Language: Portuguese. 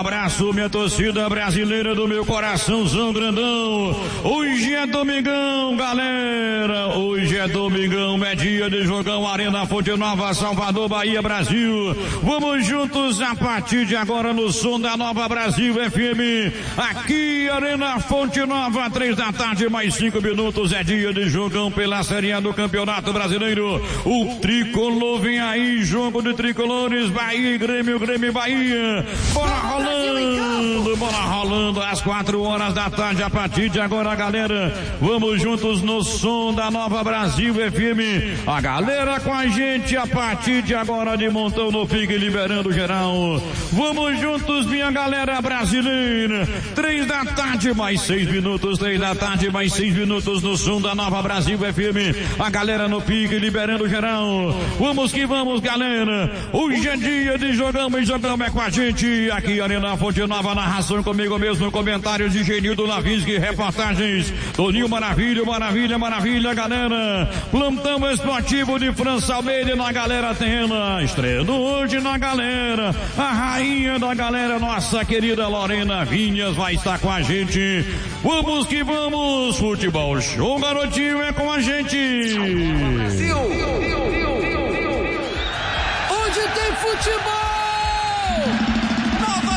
abraço, minha torcida brasileira do meu coraçãozão grandão. Hoje é domingão, galera. Hoje é domingão, é dia de jogão, Arena Fonte Nova, Salvador, Bahia, Brasil. Vamos juntos a partir de agora no som da Nova Brasil FM. Aqui, Arena Fonte Nova, 3 da tarde, mais 5 minutos. É dia de jogão pela Série A do Campeonato Brasileiro. O tricolor vem aí, jogo de tricolores, Bahia e Grêmio, Grêmio e Bahia. Bola rolando às 4 horas da tarde. A partir de agora, galera, vamos juntos no som da Nova Brasil FM. A galera com a gente a partir de agora de montão no pique, liberando geral. Vamos juntos, minha galera brasileira. 3 da tarde, mais 6 minutos. 3 da tarde, mais 6 minutos no som da Nova Brasil FM. A galera no pique, liberando geral. Vamos que vamos, galera. Hoje é dia de jogão, e jogão é com a gente. Aqui, Arena Fonte Nova, narração comigo mesmo, comentários de Genildo Lavinsky, reportagens Toninho Maravilha, galera. Plantão esportivo de França Almeida na galera terrena. Estreando hoje na galera, a rainha da galera, nossa querida Lorena Vinhas vai estar com a gente. Vamos que vamos, futebol show, garotinho, é com a gente. Brasil. Onde tem futebol,